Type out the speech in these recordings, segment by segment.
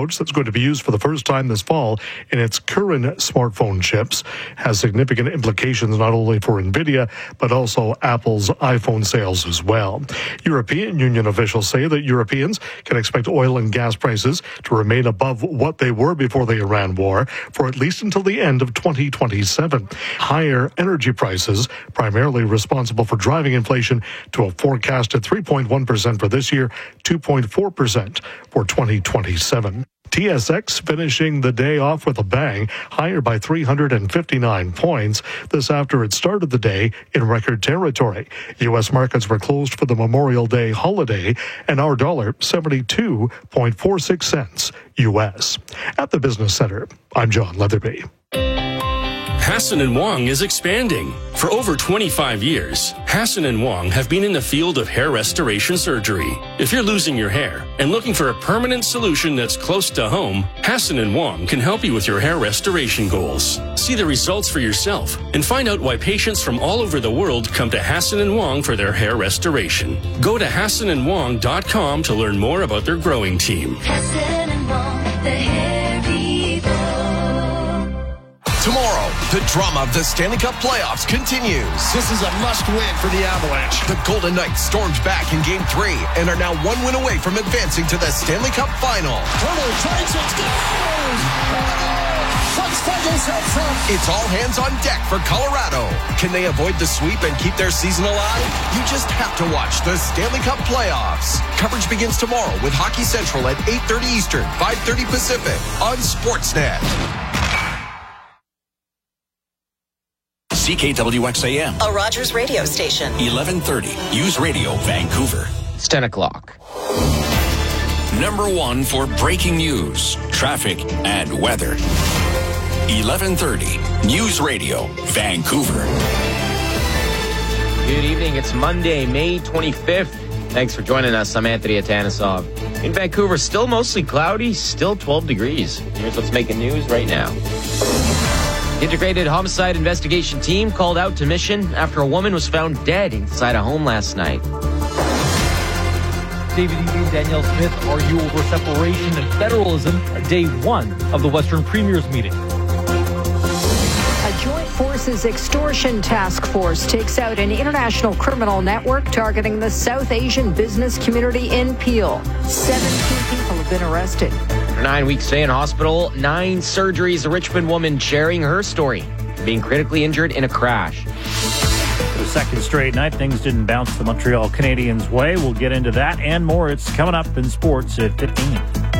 approach that's going to be used for the first time this fall in its current smartphone chips has significant implications not only for NVIDIA, but also Apple's iPhone sales as well. European Union officials say that Europeans can expect oil and gas prices to remain above what they were before the Iran war for at least until the end of 2027. Higher energy prices, primarily responsible for driving inflation to a forecasted 3.1% for this year, 2.4% for 2027. TSX finishing the day off with a bang, higher by 359 points. This after it started the day in record territory. U.S. markets were closed for the Memorial Day holiday, and our dollar 72.46 cents U.S. At the Business Center, I'm John Leatherby. Hassan & Wong is expanding. For over 25 years, Hassan & Wong have been in the field of hair restoration surgery. If you're losing your hair and looking for a permanent solution that's close to home, Hassan & Wong can help you with your hair restoration goals. See the results for yourself and find out why patients from all over the world come to Hassan & Wong for their hair restoration. Go to HassanandWong.com to learn more about their growing team. Hassan & Wong, the hair people. Tomorrow, the drama of the Stanley Cup playoffs continues. This is a must-win for the Avalanche. The Golden Knights stormed back in Game 3 and are now one win away from advancing to the Stanley Cup final. Turtle tries it, goes! It's all hands on deck for Colorado. Can they avoid the sweep and keep their season alive? You just have to watch the Stanley Cup playoffs. Coverage begins tomorrow with Hockey Central at 8:30 Eastern, 5:30 Pacific on Sportsnet. CKWXAM, a Rogers radio station. 1130, News Radio, Vancouver. It's 10 o'clock. Number one for breaking news, traffic, and weather. 1130, News Radio, Vancouver. Good evening. It's Monday, May 25th. Thanks for joining us. I'm Anthony Atanisov. In Vancouver, still mostly cloudy, still 12 degrees. Here's what's making news right now. Integrated Homicide Investigation Team called out to mission after a woman was found dead inside a home last night. David Eby and Danielle Smith argue over separation and federalism at day one of the Western Premiers meeting. A Joint Forces Extortion Task Force takes out an international criminal network targeting the South Asian business community in Peel. 17 people have been arrested. 9 weeks stay in hospital, 9 surgeries, a Richmond woman sharing her story, being critically injured in a crash. For the second straight night, things didn't bounce the Montreal Canadiens' way. We'll get into that and more. It's coming up in sports at 15.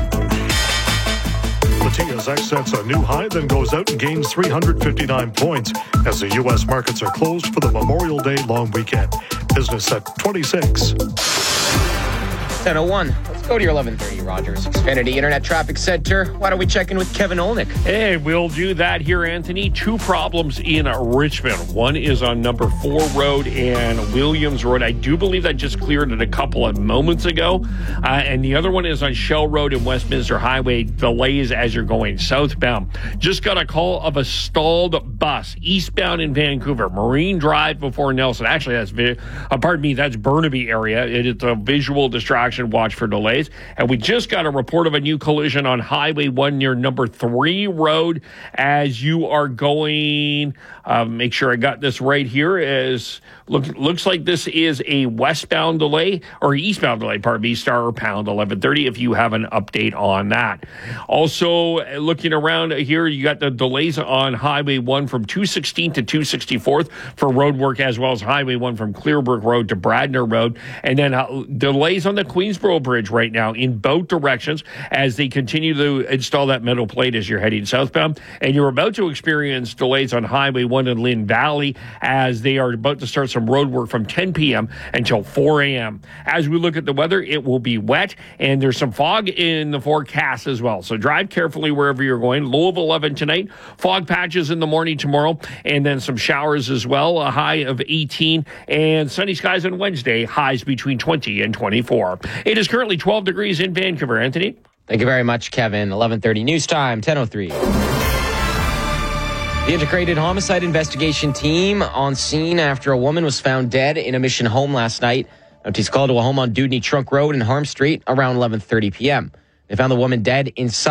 The TSX sets a new high, then goes out and gains 359 points as the U.S. markets are closed for the Memorial Day long weekend. Business at 26. 10:01. Let's go to your 1130 Rogers Xfinity Internet Traffic Center. Why don't we check in with Kevin Olnick? Hey, we'll do that here, Anthony. 2 problems in Richmond. One is on number 4 Road and Williams Road. I do believe that just cleared it a couple of moments ago. And the other one is on Shell Road and Westminster Highway. Delays as you're going southbound. Just got a call of a stalled bus eastbound in Vancouver. Marine Drive before Nelson. Actually, that's Burnaby area. It's a visual distraction. Watch for delays. And we just got a report of a new collision on Highway 1 near number 3 Road as you are going. Make sure I got this right here. Looks like this is a westbound delay or eastbound delay, pardon me, star pound 1130 if you have an update on that. Also, looking around here, you got the delays on Highway 1 from 216th to 264th for road work, as well as Highway 1 from Clearbrook Road to Bradner Road. And then delays on the Queensboro Bridge right now in both directions as they continue to install that metal plate as you're heading southbound. And you're about to experience delays on Highway 1 in Lynn Valley as they are about to start some road work from 10 p.m. until 4 a.m. As we look at the weather, it will be wet and there's some fog in the forecast as well. So drive carefully wherever you're going. Low of 11 tonight, fog patches in the morning tomorrow, and then some showers as well. A high of 18 and sunny skies on Wednesday, highs between 20 and 24. It is currently 12 degrees in Vancouver. Anthony? Thank you very much, Kevin. 11:30 news time, 10:03. The Integrated Homicide Investigation Team on scene after a woman was found dead in a Mission home last night. She's called to a home on Dudney Trunk Road and Harm Street around 11:30 p.m. They found the woman dead inside